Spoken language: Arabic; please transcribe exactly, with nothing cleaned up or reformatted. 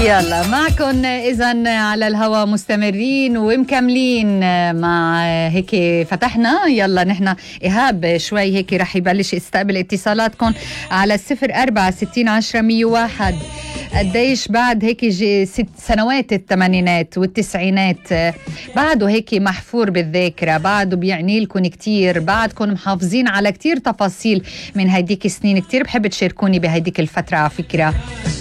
يلا معكم إذن على الهوا مستمرين ومكملين مع هيك فتحنا. يلا نحن إيهاب شوي هيك رح يبلش يستقبل اتصالاتكم على الصفر أربعة ستين عشرة مية وواحد. قديش بعد هيك ست سنوات الثمانينات والتسعينات بعده هيك محفور بالذاكرة، بعده بيعني لكم كتير، بعدكم محافظين على كتير تفاصيل من هيديك السنين. كتير بحب تشاركوني بهيديك الفترة على فكرة.